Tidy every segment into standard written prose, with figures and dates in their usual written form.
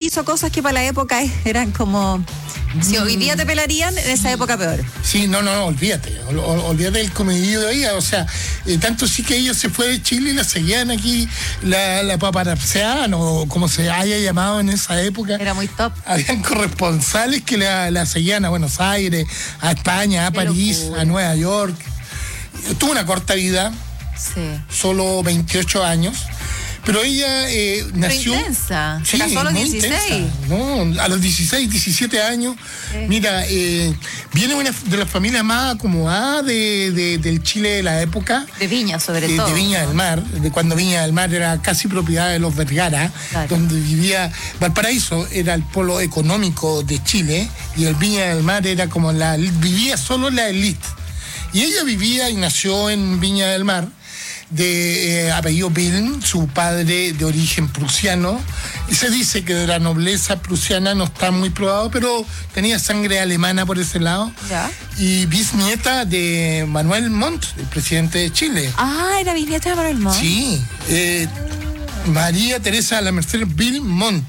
hizo cosas que para la época eran como... Si hoy día te pelarían, en esa época peor. Sí, no, olvídate. Olvídate del comedido de ella. O sea, tanto sí que ella se fue de Chile y la seguían aquí, la paparazziaban, o como se haya llamado en esa época. Era muy top. Habían corresponsales que la seguían a Buenos Aires, a España, a París, a Nueva York. Tuvo una corta vida, solo 28 años. Pero ella nació... Pero intensa. Sí, se casó a los 16. No, a los 16, 17 años. Sí. Mira, viene una de las familias más acomodadas del Chile de la época. De Viña, sobre todo. De Viña del Mar, de cuando Viña del Mar era casi propiedad de los Vergara, donde vivía... Valparaíso era el polo económico de Chile, y el Viña del Mar era como vivía solo la élite. Y ella vivía y nació en Viña del Mar, de apellido Wilm, su padre de origen prusiano, y se dice que de la nobleza prusiana no está muy probado, pero tenía sangre alemana por ese lado. ¿Ya? Y bisnieta de Manuel Montt, el presidente de Chile. Ah, era bisnieta de Manuel Montt. Sí, María Teresa de la Merced Wilm Montt.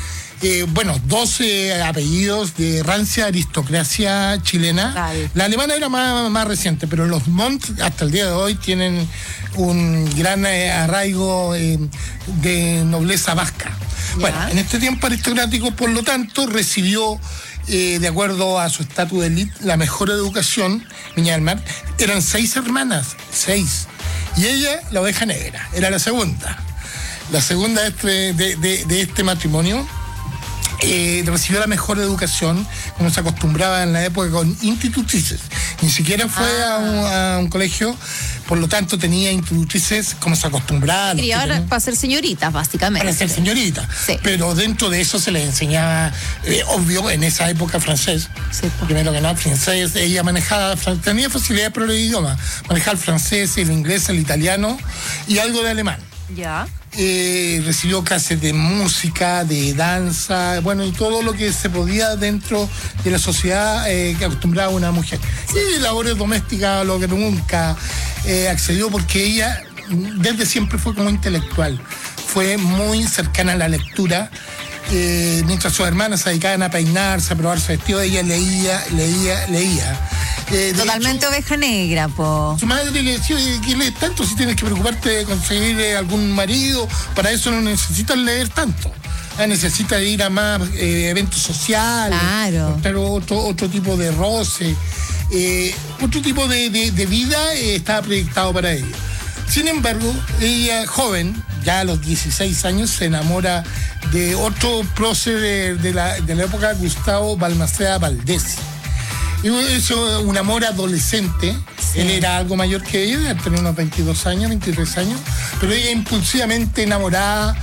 12 apellidos de rancia aristocracia chilena. Vale. La alemana era más reciente, pero los Montt hasta el día de hoy tienen un gran arraigo de nobleza vasca. ¿Ya? Bueno, en este tiempo aristocrático, por lo tanto, recibió, de acuerdo a su estatus de élite, la mejor educación. Viña del Mar. Eran 6 hermanas, 6. Y ella, la oveja negra, era la segunda. La segunda de este matrimonio. Recibió la mejor educación, como se acostumbraba en la época, con institutrices. Ni siquiera fue a un colegio, por lo tanto tenía institutrices como se acostumbraba. Y ahora para ser señoritas, básicamente. Para ser señoritas. Sí. Pero dentro de eso se les enseñaba, obvio, en esa época francés. Sí, pues. Primero que nada, francés. Ella manejaba, tenía facilidad para los idiomas. Manejaba el francés, el inglés, el italiano y algo de alemán. Ya. Recibió clases de música, de danza, y todo lo que se podía dentro de la sociedad que acostumbraba a una mujer. Y labores domésticas, lo que nunca accedió, porque ella desde siempre fue como intelectual, fue muy cercana a la lectura. Mientras sus hermanas se dedicaban a peinarse, a probarse vestidos, ella leía. Totalmente hecho, oveja negra, po. Su madre le decía, ¿qué lees tanto si tienes que preocuparte de conseguir algún marido? Para eso no necesitas leer tanto. Necesitas ir a más eventos sociales, claro. Otro tipo de roce, otro tipo de vida estaba proyectado para ella. Sin embargo, ella, joven, ya a los 16 años, se enamora de otro prócer de la época, Gustavo Balmaceda Valdés. Y eso, un amor adolescente. Sí. Él era algo mayor que ella, tenía unos 22 años, 23 años, pero ella, impulsivamente enamorada,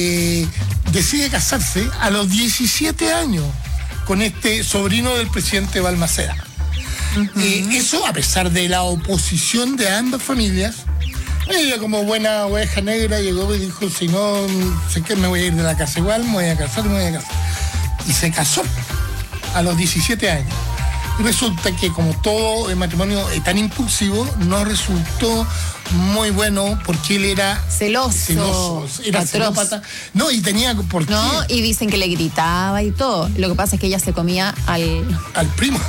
decide casarse a los 17 años con este sobrino del presidente Balmaceda. Uh-huh. Eso a pesar de la oposición de ambas familias. Ella, como buena oveja negra, llegó y dijo, si no sé qué, me voy a ir de la casa igual, me voy a casar. Y se casó a los 17 años. Y resulta que, como todo el matrimonio tan impulsivo, no resultó muy bueno, porque él era celoso, era celópata. No, y tenía por qué. No, y dicen que le gritaba y todo. Lo que pasa es que ella se comía al primo.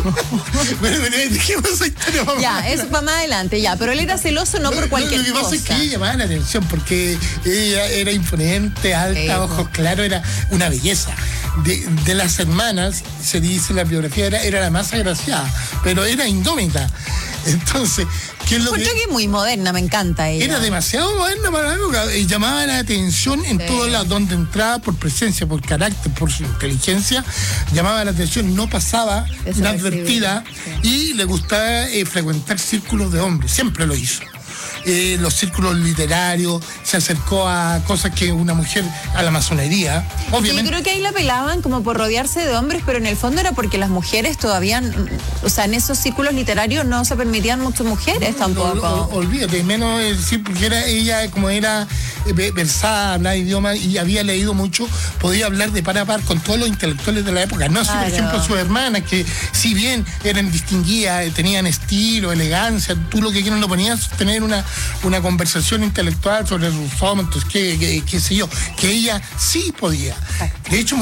Dejemos esa historia, mamá. Ya, eso va más adelante, ya. Pero él era celoso no por cualquier cosa. Lo que pasa es que ella llamaba la atención, porque ella era imponente, alta, ojos claros, era una belleza. De las hermanas, se dice en la biografía, era la más agraciada, pero era indómita. Entonces, ¿qué es lo que...? Porque es muy moderna, me encanta ella. Era demasiado moderna para la época, y llamaba la atención en todos lados, donde entraba, por presencia, por carácter, por su inteligencia, llamaba la atención, no pasaba inadvertida, y le gustaba frecuentar círculos de hombres, siempre lo hizo. Los círculos literarios, se acercó a cosas que una mujer, a la masonería, obviamente. Yo creo que ahí la pelaban como por rodearse de hombres, pero en el fondo era porque las mujeres todavía, o sea, en esos círculos literarios no se permitían muchas mujeres tampoco. Olvídate, menos decir, porque ella, como era versada, hablaba idioma y había leído mucho, podía hablar de par a par con todos los intelectuales de la época. No, claro. Por ejemplo, sus hermanas, que si bien eran distinguidas, tenían estilo, elegancia, tú lo que quieras lo ponías, tener una conversación intelectual sobre Rousseau, qué sé yo, que ella sí podía. De hecho,